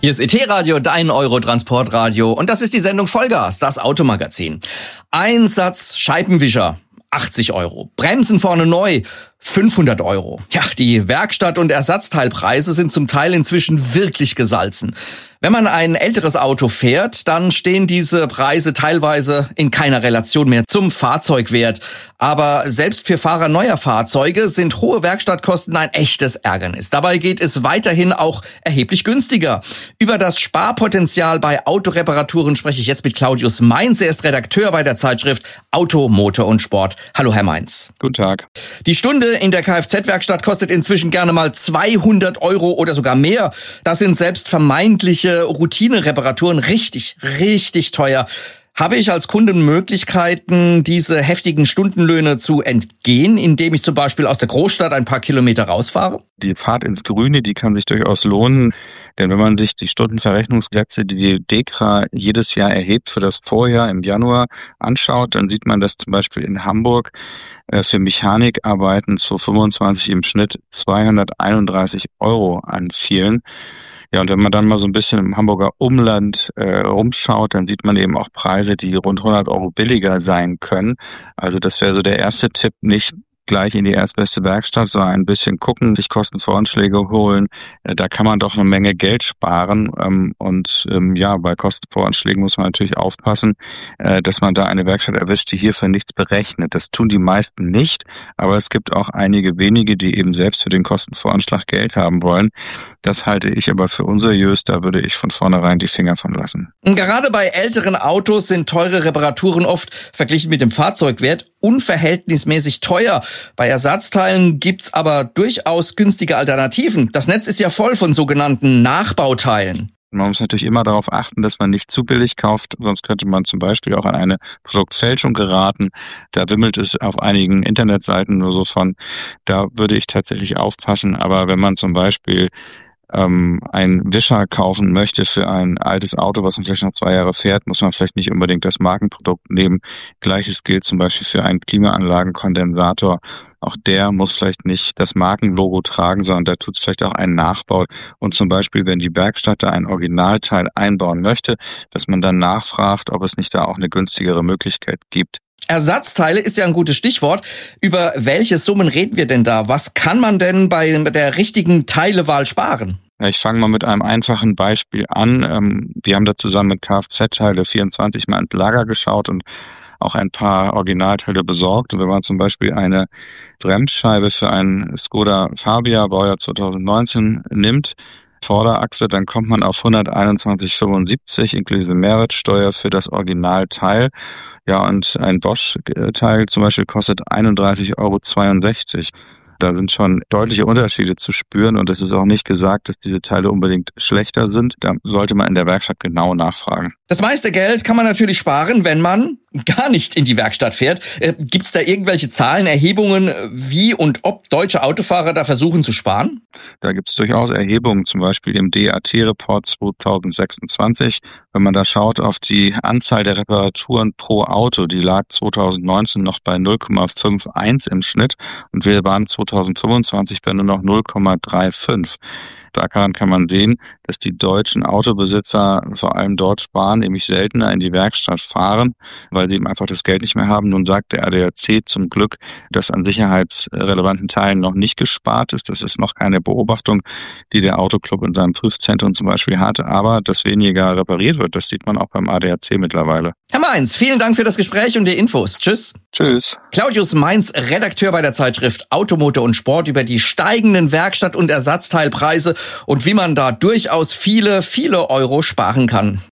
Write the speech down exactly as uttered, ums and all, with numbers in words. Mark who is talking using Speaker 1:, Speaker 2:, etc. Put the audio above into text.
Speaker 1: Hier ist E T-Radio, dein Euro-Transportradio. Und das ist die Sendung Vollgas, das Automagazin. Einsatz Scheibenwischer, achtzig Euro. Bremsen vorne neu, fünfhundert Euro. Ja, die Werkstatt- und Ersatzteilpreise sind zum Teil inzwischen wirklich gesalzen. Wenn man ein älteres Auto fährt, dann stehen diese Preise teilweise in keiner Relation mehr zum Fahrzeugwert. Aber selbst für Fahrer neuer Fahrzeuge sind hohe Werkstattkosten ein echtes Ärgernis. Dabei geht es weiterhin auch erheblich günstiger. Über das Sparpotenzial bei Autoreparaturen spreche ich jetzt mit Claudius Mainz. Er ist Redakteur bei der Zeitschrift Auto, Motor und Sport. Hallo, Herr Mainz.
Speaker 2: Guten Tag.
Speaker 1: Die Stunde in der Kfz-Werkstatt kostet inzwischen gerne mal zweihundert Euro oder sogar mehr. Das sind selbst vermeintliche Routine-Reparaturen richtig, richtig teuer. Habe ich als Kunde Möglichkeiten, diese heftigen Stundenlöhne zu entgehen, indem ich zum Beispiel aus der Großstadt ein paar Kilometer rausfahre?
Speaker 2: Die Fahrt ins Grüne, die kann sich durchaus lohnen, denn wenn man sich die Stundenverrechnungssätze, die die DEKRA jedes Jahr erhebt für das Vorjahr im Januar anschaut, dann sieht man, dass zum Beispiel in Hamburg äh, für Mechanikarbeiten zu fünfundzwanzig im Schnitt zweihunderteinunddreißig Euro anfielen. Ja, und wenn man dann mal so ein bisschen im Hamburger Umland äh, rumschaut, dann sieht man eben auch Preise, die rund hundert Euro billiger sein können. Also das wäre so der erste Tipp, nicht gleich in die erstbeste Werkstatt, sondern ein bisschen gucken, sich Kostenvoranschläge holen. Äh, da kann man doch eine Menge Geld sparen. Ähm, und ähm, ja, bei Kostenvoranschlägen muss man natürlich aufpassen, äh, dass man da eine Werkstatt erwischt, die hierfür nichts berechnet. Das tun die meisten nicht, aber es gibt auch einige wenige, die eben selbst für den Kostenvoranschlag Geld haben wollen. Das halte ich aber für unseriös, da würde ich von vornherein die Finger von lassen.
Speaker 1: Gerade bei älteren Autos sind teure Reparaturen oft, verglichen mit dem Fahrzeugwert, unverhältnismäßig teuer. Bei Ersatzteilen gibt's aber durchaus günstige Alternativen. Das Netz ist ja voll von sogenannten Nachbauteilen.
Speaker 2: Man muss natürlich immer darauf achten, dass man nicht zu billig kauft, sonst könnte man zum Beispiel auch an eine Produktfälschung geraten. Da wimmelt es auf einigen Internetseiten nur so von. Da würde ich tatsächlich aufpassen. Aber wenn man zum Beispiel ähm, einen Wischer kaufen möchte für ein altes Auto, was man vielleicht noch zwei Jahre fährt, muss man vielleicht nicht unbedingt das Markenprodukt nehmen. Gleiches gilt zum Beispiel für einen Klimaanlagenkondensator. Auch der muss vielleicht nicht das Markenlogo tragen, sondern da tut es vielleicht auch einen Nachbau. Und zum Beispiel, wenn die Werkstatt da ein Originalteil einbauen möchte, dass man dann nachfragt, ob es nicht da auch eine günstigere Möglichkeit gibt.
Speaker 1: Ersatzteile ist ja ein gutes Stichwort. Über welche Summen reden wir denn da? Was kann man denn bei der richtigen Teilewahl sparen?
Speaker 2: Ja, ich fange mal mit einem einfachen Beispiel an. Wir haben da zusammen mit Kfz-Teile vierundzwanzig mal ins Lager geschaut und auch ein paar Originalteile besorgt. Und wenn man zum Beispiel eine Bremsscheibe für einen Skoda Fabia Baujahr zweitausendneunzehn nimmt, Vorderachse, dann kommt man auf hunderteinundzwanzig Komma fünfundsiebzig inklusive Mehrwertsteuer für das Originalteil. Ja, und ein Bosch-Teil zum Beispiel kostet einunddreißig Komma zweiundsechzig Euro. Da sind schon deutliche Unterschiede zu spüren und es ist auch nicht gesagt, dass diese Teile unbedingt schlechter sind. Da sollte man in der Werkstatt genau nachfragen.
Speaker 1: Das meiste Geld kann man natürlich sparen, wenn man gar nicht in die Werkstatt fährt. Äh, Gibt es da irgendwelche Zahlen, Erhebungen, wie und ob deutsche Autofahrer da versuchen zu sparen?
Speaker 2: Da gibt es durchaus Erhebungen, zum Beispiel im D A T-Report zweitausendsechsundzwanzig. Wenn man da schaut auf die Anzahl der Reparaturen pro Auto, die lag zweitausendneunzehn noch bei null Komma einundfünfzig im Schnitt und wir waren zweitausendfünfundzwanzig bei nur noch null Komma fünfunddreißig. Daran kann man sehen, dass die deutschen Autobesitzer vor allem dort sparen, nämlich seltener in die Werkstatt fahren, weil sie eben einfach das Geld nicht mehr haben. Nun sagt der A D A C zum Glück, dass an sicherheitsrelevanten Teilen noch nicht gespart ist. Das ist noch keine Beobachtung, die der Autoclub in seinem Prüfzentrum zum Beispiel hatte. Aber dass weniger repariert wird, das sieht man auch beim A D A C mittlerweile.
Speaker 1: Herr Mainz, vielen Dank für das Gespräch und die Infos. Tschüss.
Speaker 2: Tschüss.
Speaker 1: Claudius Mainz, Redakteur bei der Zeitschrift Auto, Motor und Sport, über die steigenden Werkstatt- und Ersatzteilpreise und wie man da durchaus viele, viele Euro sparen kann.